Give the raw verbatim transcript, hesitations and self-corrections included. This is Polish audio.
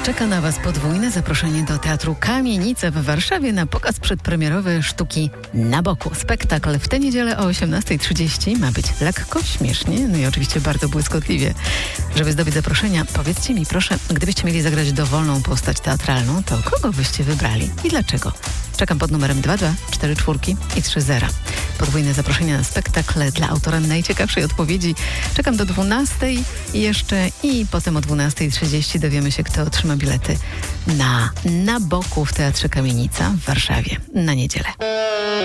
czeka na Was podwójne zaproszenie do Teatru Kamienica w Warszawie na pokaz przedpremierowy sztuki Naboku. Spektakl w tę niedzielę o osiemnasta trzydzieści ma być lekko, śmiesznie, no i oczywiście bardzo błyskotliwie. Żeby zdobyć zaproszenia, powiedzcie mi proszę, gdybyście mieli zagrać dowolną postać teatralną, to kogo byście wybrali i dlaczego? Czekam pod numerem dwa dwa cztery cztery i trzy zero. Podwójne zaproszenia na spektakl dla autora najciekawszej odpowiedzi. Czekam do dwunastej jeszcze i potem o dwunasta trzydzieści dowiemy się, kto otrzyma bilety na Naboku w Teatrze Kamienica w Warszawie na niedzielę.